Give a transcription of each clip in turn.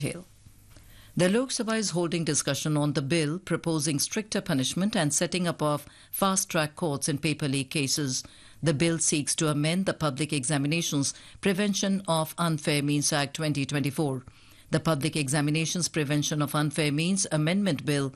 The Lok Sabha is holding discussion on the bill proposing stricter punishment and setting up of fast-track courts in paper leak cases. The bill seeks to amend the Public Examinations Prevention of Unfair Means Act 2024. The Public Examinations Prevention of Unfair Means Amendment Bill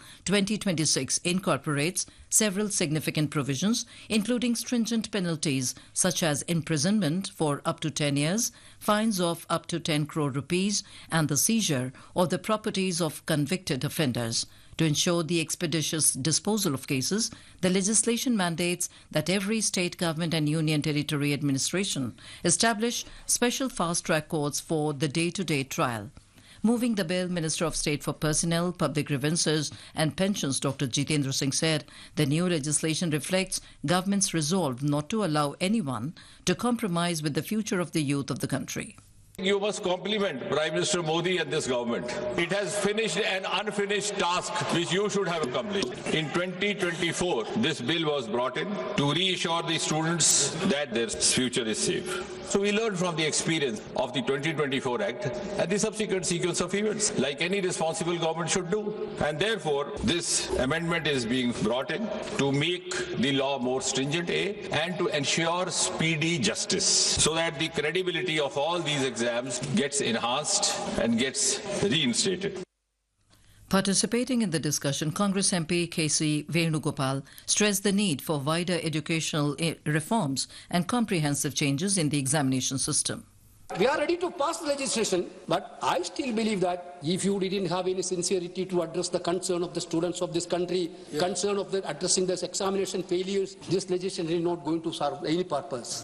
2026 incorporates several significant provisions, including stringent penalties such as imprisonment for up to 10 years, fines of up to 10 crore rupees, and the seizure of the properties of convicted offenders. To ensure the expeditious disposal of cases, the legislation mandates that every state government and union territory administration establish special fast-track courts for the day-to-day trial. Moving the bill, Minister of State for Personnel, Public Grievances and Pensions Dr. Jitendra Singh said the new legislation reflects government's resolve not to allow anyone to compromise with the future of the youth of the country. You must compliment Prime Minister Modi and this government. It has finished an unfinished task which you should have accomplished. In 2024, this bill was brought in to reassure the students that their future is safe. So we learned from the experience of the 2024 Act and the subsequent sequence of events, like any responsible government should do. And therefore, this amendment is being brought in to make the law more stringent, and to ensure speedy justice, so that the credibility of all these exams gets enhanced and gets reinstated. Participating in the discussion, Congress MP K.C. Venugopal stressed the need for wider educational reforms and comprehensive changes in the examination system. We are ready to pass the legislation, but I still believe that if you didn't have any sincerity to address the concern of the students of this country, concern of addressing this examination failures, this legislation is not going to serve any purpose.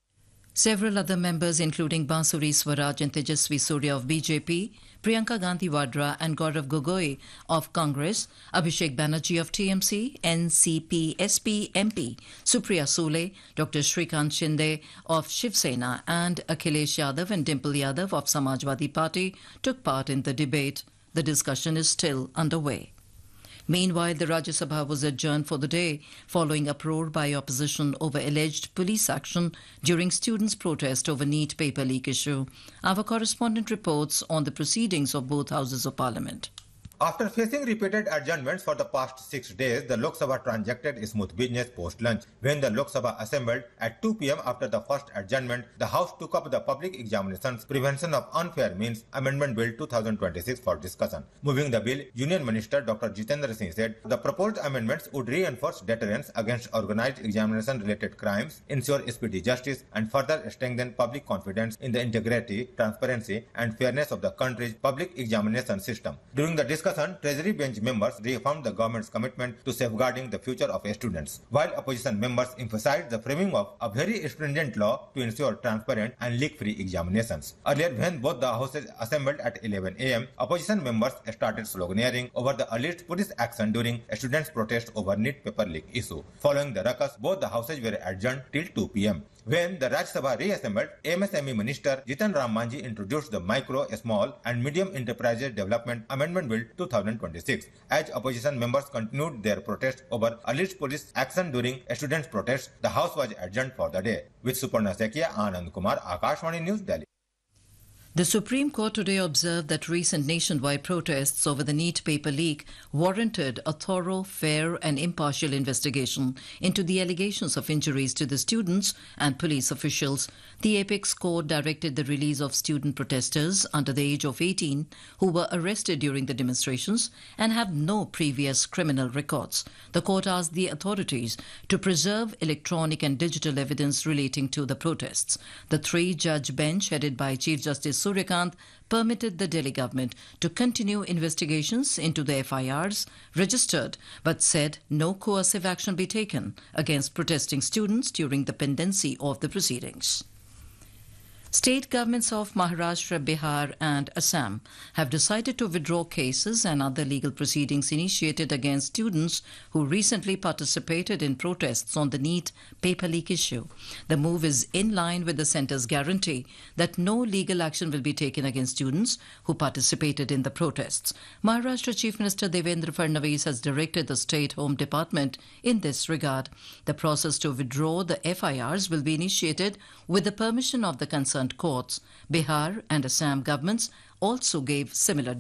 Several other members, including Bansuri Swaraj and Tejasvi Surya of BJP, Priyanka Gandhi Vadra and Gaurav Gogoi of Congress, Abhishek Banerjee of TMC, NCP SP MP, Supriya Sule, Dr. Shrikant Shinde of Shiv Sena, and Akhilesh Yadav and Dimple Yadav of Samajwadi Party took part in the debate. The discussion is still underway. Meanwhile, the Rajya Sabha was adjourned for the day following uproar by opposition over alleged police action during students' protest over NEET paper leak issue. Our correspondent reports on the proceedings of both houses of parliament. After facing repeated adjournments for the past 6 days, the Lok Sabha transacted smooth business post-lunch. When the Lok Sabha assembled at 2 p.m. after the first adjournment, the House took up the Public Examinations Prevention of Unfair Means Amendment Bill 2026 for discussion. Moving the bill, Union Minister Dr. Jitendra Singh said the proposed amendments would reinforce deterrence against organized examination-related crimes, ensure speedy justice, and further strengthen public confidence in the integrity, transparency, and fairness of the country's public examination system. During the discussion, Treasury Bench members reaffirmed the government's commitment to safeguarding the future of students, while opposition members emphasized the framing of a very stringent law to ensure transparent and leak-free examinations. Earlier, when both the houses assembled at 11 a.m., opposition members started sloganeering over the alleged police action during students' protest over NEET paper leak issue. Following the ruckus, both the houses were adjourned till 2 p.m. When the Rajya Sabha reassembled, MSME Minister Jitan Ram Manjhi introduced the Micro, Small and Medium Enterprises Development Amendment Bill 2026. As opposition members continued their protest over alleged police action during students' protests, the House was adjourned for the day. With Suparna Sekia, Anand Kumar, Akashvani News, Delhi. The Supreme Court today observed that recent nationwide protests over the NEET paper leak warranted a thorough, fair and impartial investigation into the allegations of injuries to the students and police officials. The Apex Court directed the release of student protesters under the age of 18 who were arrested during the demonstrations and have no previous criminal records. The court asked the authorities to preserve electronic and digital evidence relating to the protests. The three-judge bench headed by Chief Justice Suryakant permitted the Delhi government to continue investigations into the FIRs registered, but said no coercive action be taken against protesting students during the pendency of the proceedings. State governments of Maharashtra, Bihar and Assam have decided to withdraw cases and other legal proceedings initiated against students who recently participated in protests on the NEET paper leak issue. The move is in line with the centre's guarantee that no legal action will be taken against students who participated in the protests. Maharashtra Chief Minister Devendra Fadnavis has directed the State Home Department in this regard. The process to withdraw the FIRs will be initiated with the permission of the concerned courts. Bihar and Assam governments also gave similar